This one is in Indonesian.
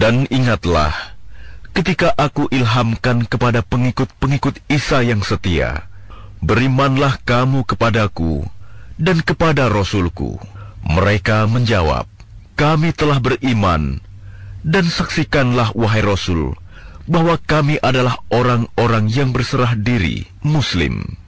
Dan ingatlah, ketika aku ilhamkan kepada pengikut-pengikut Isa yang setia, berimanlah kamu kepadaku dan kepada Rasulku. Mereka menjawab, kami telah beriman, dan saksikanlah wahai Rasul, bahwa kami adalah orang-orang yang berserah diri, Muslim.